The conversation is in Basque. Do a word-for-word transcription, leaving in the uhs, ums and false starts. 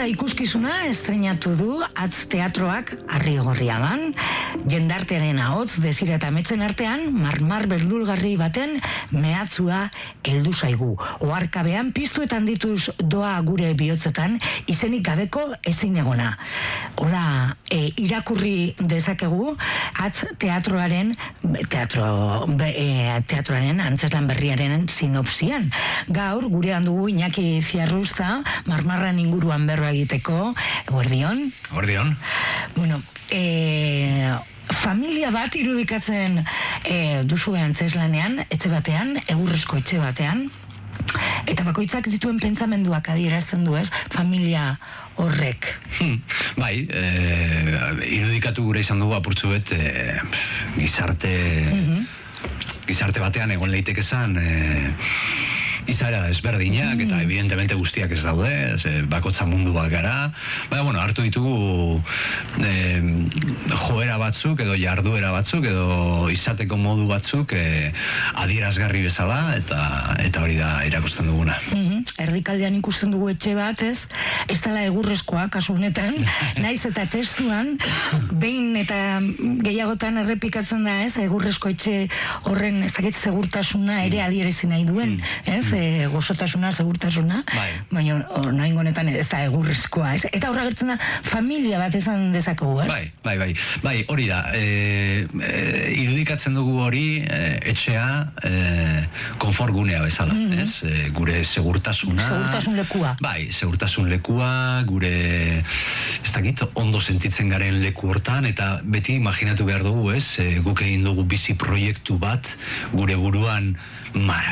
ikuskizuna estrenatu du Atz Teatroak Arrigorriagan. Jendartearen ahots desira eta metzen artean, marmar beldulgarri baten mehatzua heldu zaigu. Oharkabean piztuetan dituz doa gure bihotzetan, izenik gabeko ezin egona. Hola, e, irakurri dezakegu Atz Teatroaren teatro, be, e, teatroaren antzeslan berriaren sinopsian. Gaur gurean dugu Iñaki Ziarruzta, marmarran inguruan berroa egiteko. Eguerdion. Eguerdion. Bueno, e, familia bat irudikatzen e, duzue antzeslanean, etxe batean, egurrezko etxe batean, eta bakoitzak dituen pentsamenduak adierazten du, ez? Familia horrek. Hmm, bai, e, irudikatu gure izan dugu apurtzu bet e, gizarte mm-hmm. gizarte batean egon leitek esan e, izara ezberdinak, eta evidentemente guztiak ez daude, ez, bakotza mundu bat gara, baina, bueno, hartu ditugu e, joera batzuk, edo jarduera batzuk, edo izateko modu batzuk e, adierazgarri bezala, eta eta hori da irakusten duguna. Mm-hmm. Erdikaldean ikusten dugu etxe bat, ez? Ez dela egurrezkoa, kasu honetan, naiz eta testuan, behin eta gehiagotan errepikatzen da, ez? Egurrezko etxe horren, ez dakit, segurtasuna ere adierezi nahi duen, ez? E, gozotasuna, segurtasuna, bai. Baina nahi honetan ez da egurrezkoa, ez? Eta horra gertzen da, familia bat esan dezakegu, ez? Bai, bai, bai, bai, hori da, e, e, irudikatzen dugu hori e, etxea e, konfortgunea bezala, mm-hmm. ez? E, gure segurtasuna... Segurtasun lekua. Bai, segurtasun lekua, gure, ez dakit, ondo sentitzen garen leku hortan, eta beti imaginatu behar dugu, ez? E, guk egin dugu bizi proiektu bat, gure buruan mara